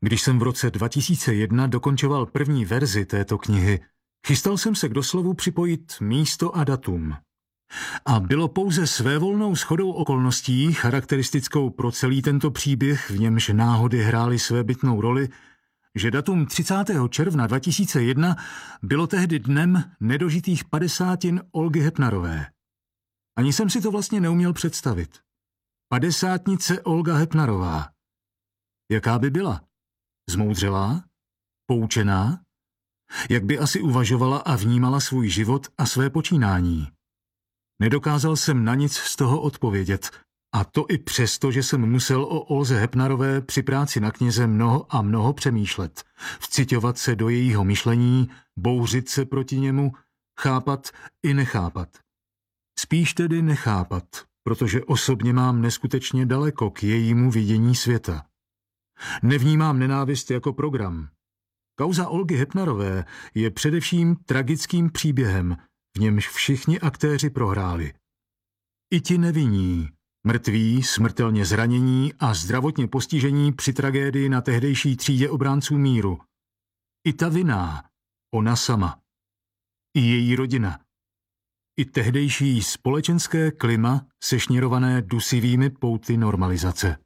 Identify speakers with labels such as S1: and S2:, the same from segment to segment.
S1: Když jsem v roce 2001 dokončoval první verzi této knihy, chystal jsem se k doslovu připojit místo a datum. A bylo pouze svévolnou shodou okolností, charakteristickou pro celý tento příběh, v němž náhody hrály svébytnou roli, že datum 30. června 2001 bylo tehdy dnem nedožitých 50 Olgy Hepnarové. Ani jsem si to vlastně neuměl představit. 50. Olga Hepnarová. Jaká by byla? Zmoudřelá? Poučená? Jak by asi uvažovala a vnímala svůj život a své počínání? Nedokázal jsem na nic z toho odpovědět, a to i přesto, že jsem musel o Olze Hepnarové při práci na knize mnoho a mnoho přemýšlet, vciťovat se do jejího myšlení, bouřit se proti němu, chápat i nechápat. Spíš tedy nechápat, protože osobně mám neskutečně daleko k jejímu vidění světa. Nevnímám nenávist jako program. Kauza Olgy Hepnarové je především tragickým příběhem, v němž všichni aktéři prohráli. I ti nevinní, mrtví, smrtelně zranění a zdravotně postižení při tragédii na tehdejší třídě obránců míru. I ta vinná, ona sama. I její rodina. I tehdejší společenské klima sešněrované dusivými pouty normalizace.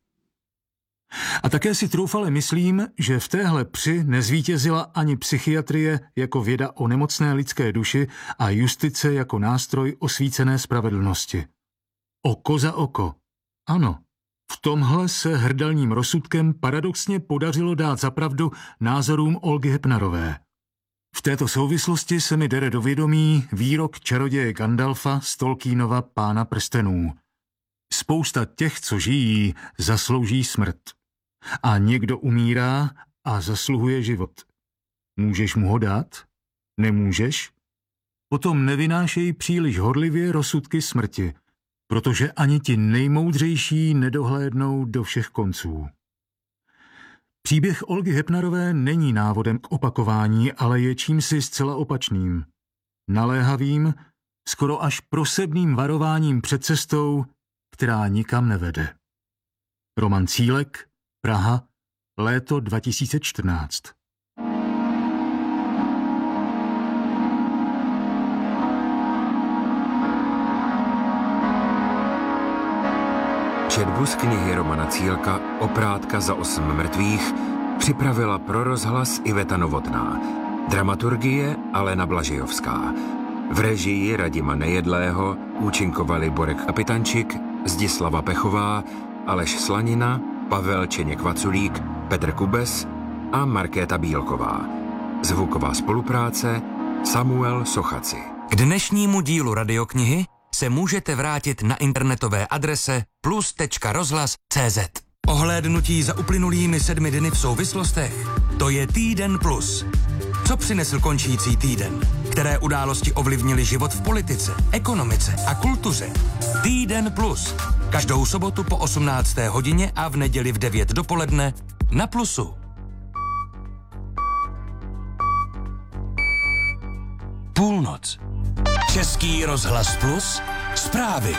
S1: A také si troufale myslím, že v téhle při nezvítězila ani psychiatrie jako věda o nemocné lidské duši a justice jako nástroj osvícené spravedlnosti. Oko za oko. Ano, v tomhle se hrdelním rozsudkem paradoxně podařilo dát za pravdu názorům Olgy Hepnarové. V této souvislosti se mi dere do vědomí výrok čaroděje Gandalfa z Tolkienova Pána prstenů. Spousta těch, co žijí, zaslouží smrt. A někdo umírá a zasluhuje život. Můžeš mu ho dát? Nemůžeš? Potom nevynášej příliš horlivě rozsudky smrti, protože ani ti nejmoudřejší nedohlédnou do všech konců. Příběh Olgy Hepnarové není návodem k opakování, ale je čímsi zcela opačným. Naléhavým, skoro až prosebným varováním před cestou, která nikam nevede. Roman Cílek, Praha, léto 2014.
S2: Četbu z knihy Romana Cílka Oprátka za 8 mrtvých připravila pro rozhlas Iveta Novotná. Dramaturgie Alena Blažejovská. V režii Radima Nejedlého účinkovali Borek Kapitančik, Zdislava Pechová, Aleš Slanina, Pavel Čeněk-Vaculík, Petr Kubes a Markéta Bílková. Zvuková spolupráce Samuel Sochaci.
S3: K dnešnímu dílu radioknihy se můžete vrátit na internetové adrese plus.rozhlas.cz. Ohlédnutí za uplynulými 7 dny v souvislostech. To je Týden plus. Co přinesl končící týden? Které události ovlivnily život v politice, ekonomice a kultuře? Týden plus. Každou sobotu po 18. hodině a v neděli v 9 dopoledne na Plusu. Půlnoc. Český rozhlas Plus. Zprávy.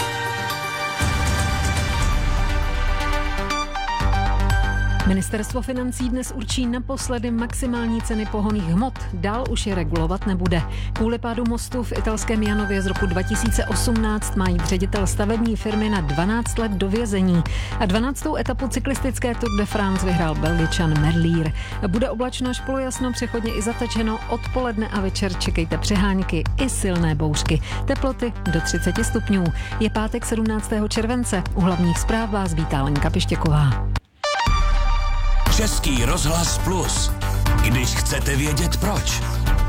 S4: Ministerstvo financí dnes určí naposledy maximální ceny pohonných hmot. Dál už je regulovat nebude. Kvůli pádu mostu v italském Janově z roku 2018 má jít ředitel stavební firmy na 12 let do vězení. A 12. etapu cyklistické Tour de France vyhrál Belgičan Merlier. Bude oblačno až polojasno, přechodně i zatečeno. Odpoledne a večer čekejte přehánky i silné bouřky. Teploty do 30 stupňů. Je pátek 17. července. U hlavních zpráv vás vítá Lenka Pištěková.
S3: Český rozhlas Plus. Když chcete vědět proč.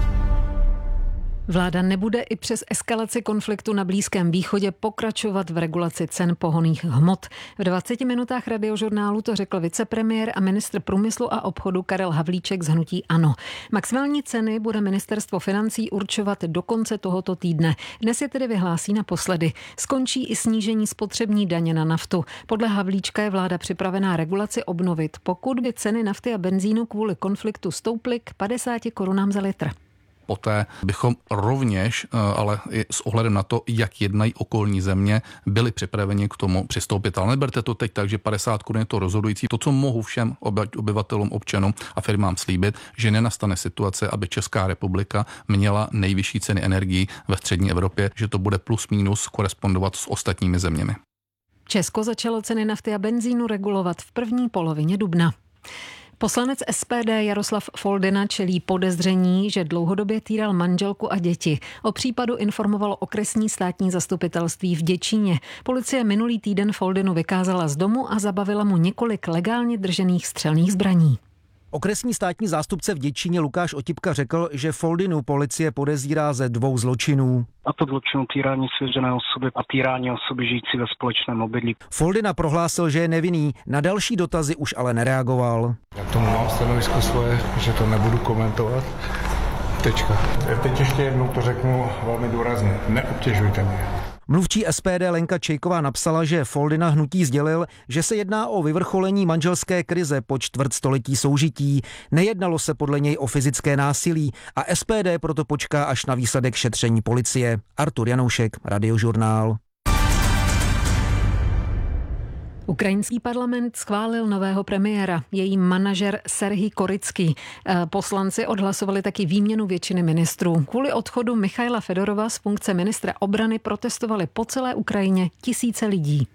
S4: Vláda nebude i přes eskalaci konfliktu na Blízkém východě pokračovat v regulaci cen pohonných hmot. V 20 minutách radiožurnálu to řekl vicepremiér a ministr průmyslu a obchodu Karel Havlíček z hnutí ANO. Maximální ceny bude ministerstvo financí určovat do konce tohoto týdne. Dnes je tedy vyhlásí naposledy. Skončí i snížení spotřební daně na naftu. Podle Havlíčka je vláda připravená regulaci obnovit, pokud by ceny nafty a benzínu kvůli konfliktu stouply k 50 korunám za litr.
S5: poté bychom rovněž, ale i s ohledem na to, jak jednají okolní země, byli připraveni k tomu přistoupit. Ale neberte to teď tak, že 50 korun je to rozhodující. To, co mohu všem obyvatelům, občanům a firmám slíbit, že nenastane situace, aby Česká republika měla nejvyšší ceny energií ve střední Evropě, že to bude plus minus korespondovat s ostatními zeměmi.
S4: Česko začalo ceny nafty a benzínu regulovat v první polovině dubna. Poslanec SPD Jaroslav Foldyna čelí podezření, že dlouhodobě týral manželku a děti. O případu informovalo okresní státní zastupitelství v Děčíně. Policie minulý týden Foldynu vykázala z domu a zabavila mu několik legálně držených střelných zbraní.
S6: Okresní státní zástupce v Děčíně Lukáš Otipka řekl, že Foldynu policie podezírá ze 2 zločinů.
S7: A to zločinu týrání svěřené osoby a týrání osoby žijící ve společném obydlí.
S6: Foldyna prohlásil, že je nevinný, na další dotazy už ale nereagoval.
S8: Já k tomu mám stanovisko svoje, že to nebudu komentovat. Tečka. Teď ještě jednou to řeknu velmi důrazně. Neobtěžujte mě.
S6: Mluvčí SPD Lenka Čejková napsala, že Foldyna hnutí sdělil, že se jedná o vyvrcholení manželské krize po čtvrtstoletí soužití. Nejednalo se podle něj o fyzické násilí a SPD proto počká až na výsledek šetření policie. Artur Janoušek, Radiožurnál.
S4: Ukrajinský parlament schválil nového premiéra, její manažer Serhij Korycký. Poslanci odhlasovali taky výměnu většiny ministrů. Kvůli odchodu Michaila Fedorova z funkce ministra obrany protestovali po celé Ukrajině tisíce lidí.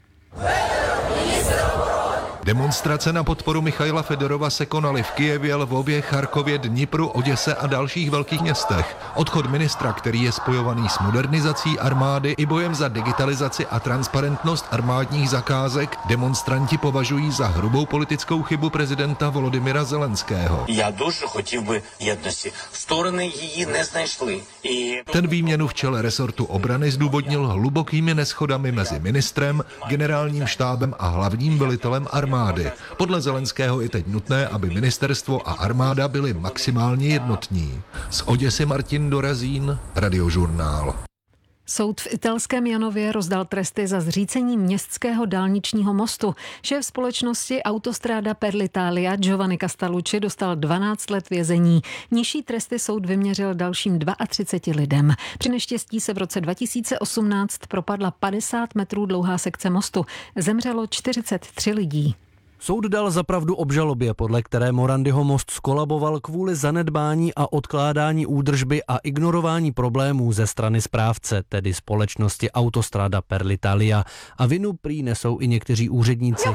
S9: Demonstrace na podporu Michaila Fedorova se konaly v Kyjevě, Lvově, Charkově, Dnipru, Oděse a dalších velkých městech. Odchod ministra, který je spojovaný s modernizací armády i bojem za digitalizaci a transparentnost armádních zakázek, demonstranti považují za hrubou politickou chybu prezidenta Volodymyra Zelenského.
S10: Já дуже хотів би єдності. Сторони її не знайшли.
S9: Ten výměnu v čele resortu obrany zdůvodnil hlubokými neschodami mezi ministrem, generálním štábem a hlavním velitelem armády. Podle Zelenského je teď nutné, aby ministerstvo a armáda byly maximálně jednotní. Z Oděsy Martin Dorazín, Radiožurnál.
S4: Soud v italském Janově rozdal tresty za zřícení městského dálničního mostu. Šéf společnosti Autostrada per l'Italia Giovanni Castellucci dostal 12 let vězení. Nižší tresty soud vyměřil dalším 32 lidem. Při neštěstí se v roce 2018 propadla 50 metrů dlouhá sekce mostu. Zemřelo 43 lidí.
S11: Soud dal za pravdu obžalobě, podle které Morandiho most skolaboval kvůli zanedbání a odkládání údržby a ignorování problémů ze strany správce, tedy společnosti Autostrada per l'Italia. A vinu prý nesou i někteří úředníci.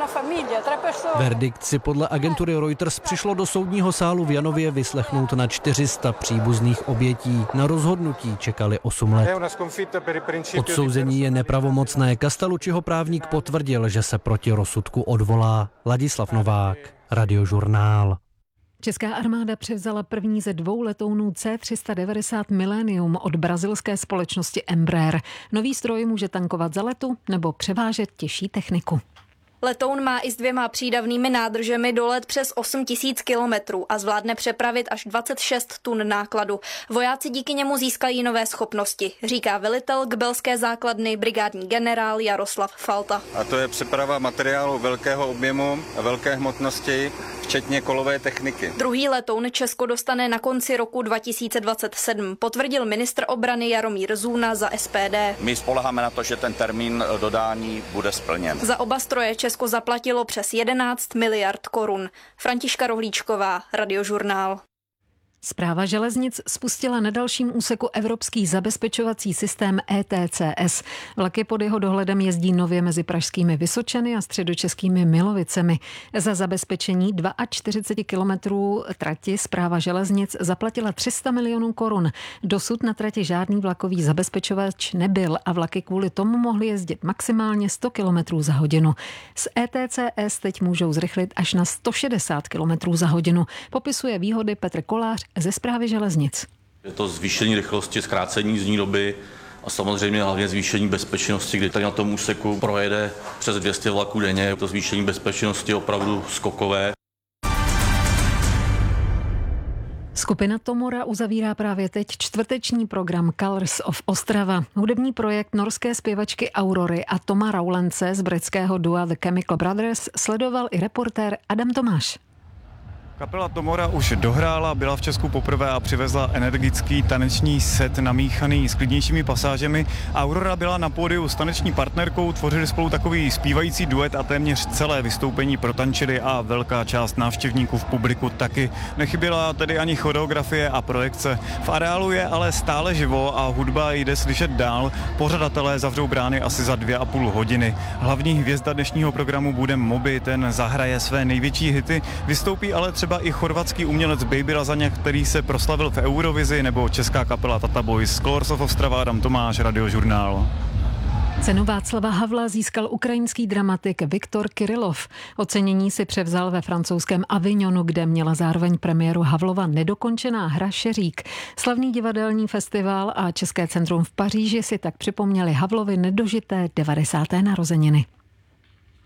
S11: Verdikt si podle agentury Reuters přišlo do soudního sálu v Janově vyslechnout na 400 příbuzných obětí. Na rozhodnutí čekali 8 let. Odsouzení je nepravomocné. Castellucciho právník potvrdil, že se proti rozsudku odvolá. Ladislav Novák, Radiožurnál.
S4: Česká armáda převzala první ze 2 letounů C-390 Millennium od brazilské společnosti Embraer. Nový stroj může tankovat za letu nebo převážet těžší techniku.
S12: Letoun má i s 2 přídavnými nádržemi dolet přes 8 000 kilometrů a zvládne přepravit až 26 tun nákladu. Vojáci díky němu získají nové schopnosti, říká velitel kbelské základny brigádní generál Jaroslav Falta.
S13: A to je přeprava materiálu velkého objemu a velké hmotnosti, včetně kolové techniky.
S12: Druhý letoun Česko dostane na konci roku 2027, potvrdil ministr obrany Jaromír Zůna za SPD.
S13: My spoléháme na to, že ten termín dodání bude splněn.
S12: Za oba stroje Česko zaplatilo přes 11 miliard korun. Františka Rohlíčková, Radiožurnál.
S4: Správa železnic spustila na dalším úseku evropský zabezpečovací systém ETCS. Vlaky pod jeho dohledem jezdí nově mezi pražskými Vysočany a středočeskými Milovicemi. Za zabezpečení 42 kilometrů trati správa železnic zaplatila 300 milionů korun. Dosud na trati žádný vlakový zabezpečovač nebyl a vlaky kvůli tomu mohly jezdit maximálně 100 kilometrů za hodinu. Z ETCS teď můžou zrychlit až na 160 kilometrů za hodinu. Popisuje výhody Petr Kolář ze Správy železnic.
S14: Je to zvýšení rychlosti, zkrácení jízdní doby a samozřejmě hlavně zvýšení bezpečnosti, kdy tady na tom úseku projede přes 200 vlaků denně. To zvýšení bezpečnosti je opravdu skokové.
S4: Skupina Tomora uzavírá právě teď čtvrteční program Colors of Ostrava. Hudební projekt norské zpěvačky Aurory a Toma Raulence z britského dua The Chemical Brothers sledoval i reportér Adam Tomáš.
S15: Kapela Tomora už dohrála, byla v Česku poprvé a přivezla energický taneční set namíchaný s klidnějšími pasážemi. Aurora byla na pódiu s taneční partnerkou, tvořili spolu takový zpívající duet a téměř celé vystoupení protančili a velká část návštěvníků v publiku taky. Nechyběla tedy ani choreografie a projekce. V areálu je ale stále živo a hudba jde slyšet dál. Pořadatelé zavřou brány asi za 2,5 hodiny. Hlavní hvězda dnešního programu bude Moby, ten zahraje své největší hity. Vystoupí ale třeba i chorvatský umělec Baby Lazaňa, který se proslavil v Eurovizi, nebo česká kapela Tata Boys. Colors of Ostrava, Adam Tomáš, Radiožurnál.
S4: Cenu Václava Havla získal ukrajinský dramatik Viktor Kirillov. Ocenění si převzal ve francouzském Avignonu, kde měla zároveň premiéru Havlova nedokončená hra Šeřík. Slavný divadelní festival a České centrum v Paříži si tak připomněli Havlovy nedožité 90. narozeniny.